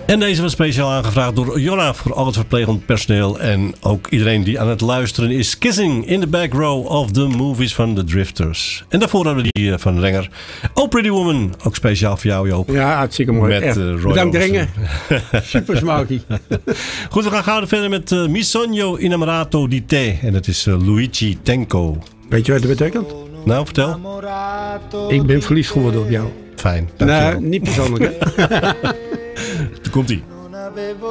En deze was speciaal aangevraagd door Jonna voor al het verplegend personeel en ook iedereen die aan het luisteren is. Kissing in the Back Row of the Movies van The Drifters. En daarvoor hadden we die van Renger. Oh Pretty Woman, ook speciaal voor jou Joop. Ja, hartstikke mooi. Met Roy bedankt Orbison. Renger. Super smoky. Goed, we gaan gauw verder met Mi sogno innamorato di te. En dat is Luigi Tenco. Weet je wat dat betekent? Nou, vertel. Ik ben verliefd geworden op jou. Fijn, Nou, dankjewel. niet persoonlijk hè. Daar komt-ie.